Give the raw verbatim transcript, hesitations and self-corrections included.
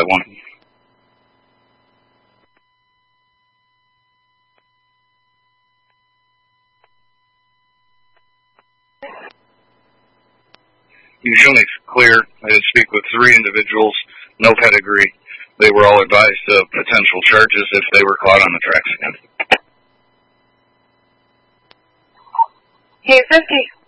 five one. You show me clear. I did speak with three individuals, no pedigree. They were all advised of potential charges if they were caught on the tracks again. Hey, fifty.